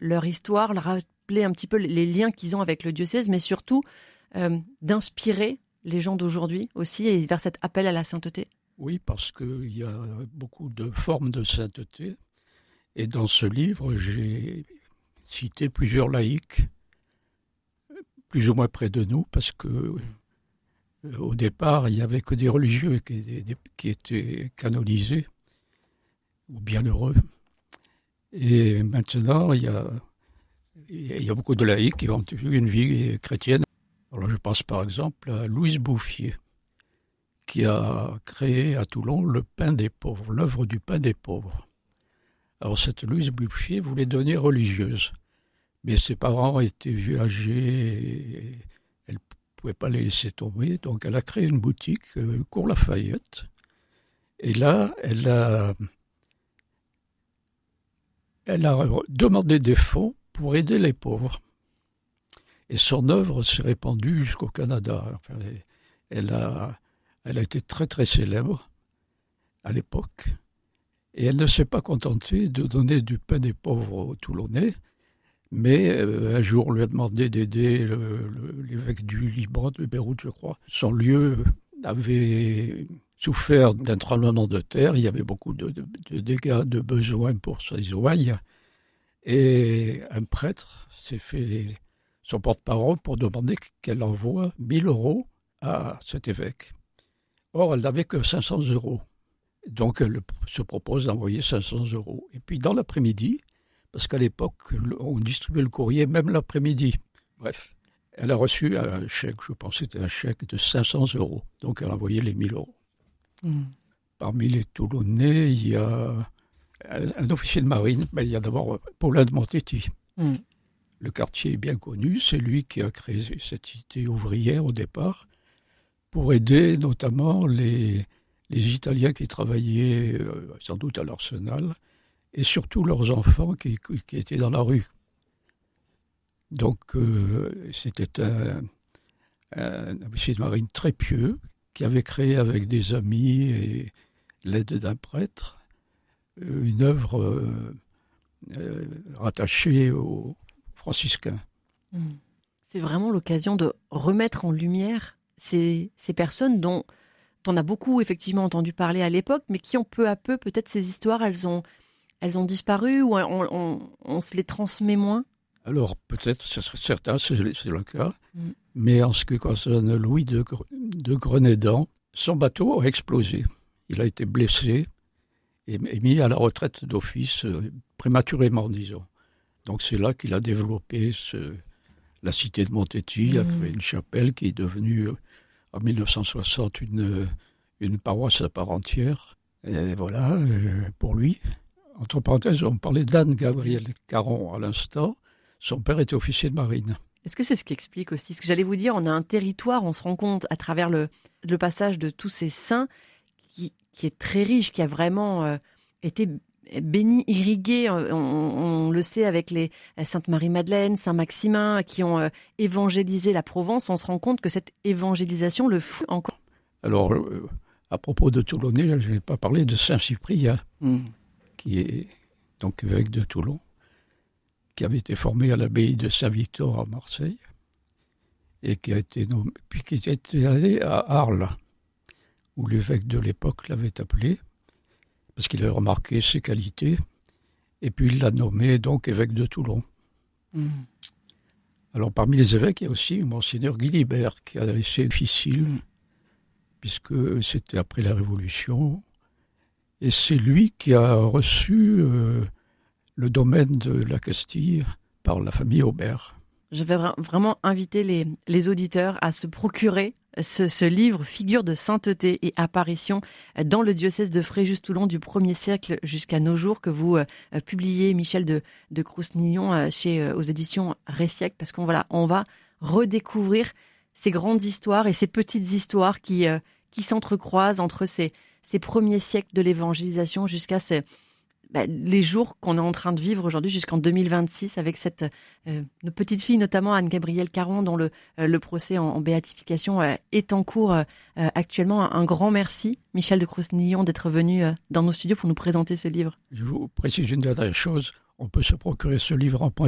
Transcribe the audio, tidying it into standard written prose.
leur histoire, leur rappeler un petit peu les liens qu'ils ont avec le diocèse, mais surtout d'inspirer les gens d'aujourd'hui aussi et vers cet appel à la sainteté. Oui, parce qu'il y a beaucoup de formes de sainteté. Et dans ce livre, j'ai cité plusieurs laïcs, plus ou moins près de nous, parce que au départ, il n'y avait que des religieux qui étaient canonisés, ou bienheureux. Et maintenant, il y a beaucoup de laïcs qui ont eu une vie chrétienne. Alors, je pense par exemple à Louise Bouffier, qui a créé à Toulon le pain des pauvres, l'œuvre du pain des pauvres. Alors, cette Louise Bouffier voulait devenir religieuse, mais ses parents étaient vieux, âgés, et elle ne pouvait pas les laisser tomber, donc elle a créé une boutique, Cours Lafayette, et là, elle a demandé des fonds pour aider les pauvres. Et son œuvre s'est répandue jusqu'au Canada. Enfin, elle a été très très célèbre à l'époque. Et elle ne s'est pas contentée de donner du pain des pauvres aux Toulonnais, mais un jour on lui a demandé d'aider l'évêque du Liban, de Beyrouth je crois. Son lieu avait souffert d'un tremblement de terre, il y avait beaucoup de dégâts, de besoins pour ses ouailles. Et un prêtre s'est fait son porte-parole pour demander qu'elle envoie 1 000 € à cet évêque. Or, elle n'avait que 500 €. Donc, elle se propose d'envoyer 500 €. Et puis, dans l'après-midi, parce qu'à l'époque, on distribuait le courrier même l'après-midi. Bref, elle a reçu un chèque, je pense que c'était un chèque de 500 €. Donc, elle a envoyé les 1 000 €. Parmi les Toulonnais, il y a un officier de marine. Mais il y a d'abord Paulin de Montetti. Le quartier est bien connu, c'est lui qui a créé cette cité ouvrière au départ, pour aider notamment les Italiens qui travaillaient sans doute à l'Arsenal, et surtout leurs enfants qui étaient dans la rue. Donc c'était un officier de marine très pieux, qui avait créé avec des amis et l'aide d'un prêtre une œuvre rattachée aux franciscains. C'est vraiment l'occasion de remettre en lumière ces personnes dont on a beaucoup effectivement entendu parler à l'époque, mais qui ont peu à peu, peut-être ces histoires, elles ont disparu ou on se les transmet moins. Alors peut-être, certains, c'est le cas, mais en ce qui concerne Louis de Grenédan, son bateau a explosé. Il a été blessé et mis à la retraite d'office prématurément, disons. Donc c'est là qu'il a développé la cité de Montetti, il a créé une chapelle qui est devenue en 1960 une paroisse à part entière. Et voilà, pour lui. Entre parenthèses, on parlait d'Anne-Gabrielle Caron à l'instant. Son père était officier de marine. Est-ce que c'est ce qui explique aussi ce que j'allais vous dire, on a un territoire, on se rend compte à travers le passage de tous ces saints qui est très riche, qui a vraiment été béni, irrigué, on le sait avec les Sainte Marie-Madeleine, Saint-Maximin, qui ont évangélisé la Provence. On se rend compte que cette évangélisation le fout encore. Alors, à propos de Toulonnais, je n'ai pas parlé de Saint-Cyprien, qui est donc évêque de Toulon, qui avait été formé à l'abbaye de Saint-Victor à Marseille, et qui a été nommé, puis qui était allé à Arles, où l'évêque de l'époque l'avait appelé, parce qu'il avait remarqué ses qualités, et puis il l'a nommé donc évêque de Toulon. Alors parmi les évêques, il y a aussi Monseigneur Guilibert, qui a laissé difficile, puisque c'était après la Révolution, et c'est lui qui a reçu le domaine de la Castille par la famille Aubert. Je vais vraiment inviter les auditeurs à se procurer ce livre, Figures de sainteté et apparition dans le diocèse de Fréjus-Toulon du 1er siècle jusqu'à nos jours, que vous publiez, Michel de Crousnillon, aux éditions Ressiec, parce qu'on va redécouvrir ces grandes histoires et ces petites histoires qui s'entrecroisent entre ces premiers siècles de l'évangélisation jusqu'à les jours qu'on est en train de vivre aujourd'hui jusqu'en 2026 avec nos petites filles, notamment Anne-Gabrielle Caron, dont le procès en béatification est en cours actuellement. Un grand merci, Michel de Crousnillon, d'être venu dans nos studios pour nous présenter ce livre. Je vous précise une dernière chose, on peut se procurer ce livre en